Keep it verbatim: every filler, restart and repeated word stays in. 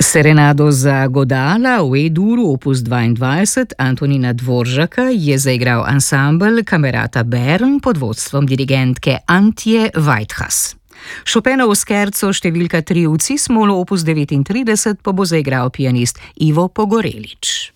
Serenado za godala v E-duru opus dvaindvajset Antonina Dvoržaka je zaigral ansambel Camerata Bern pod vodstvom dirigentke Antje Vajthas. Chopinov skerco številka tri v cis-molu opus devetintrideset pa bo zaigral pianist Ivo Pogorelič.